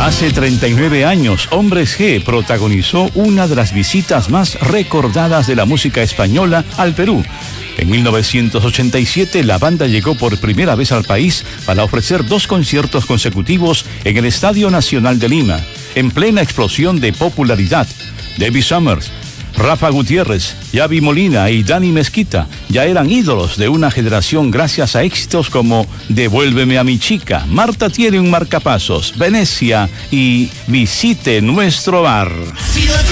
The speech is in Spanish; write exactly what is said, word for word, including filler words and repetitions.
Hace treinta y nueve años, Hombres G protagonizó una de las visitas más recordadas de la música española al Perú. En mil novecientos ochenta y siete, la banda llegó por primera vez al país para ofrecer dos conciertos consecutivos en el Estadio Nacional de Lima, en plena explosión de popularidad. David Summers, Rafa Gutiérrez, Yavi Molina y Dani Mezquita ya eran ídolos de una generación gracias a éxitos como Devuélveme a mi chica, Marta tiene un marcapasos, Venecia y Visite nuestro bar.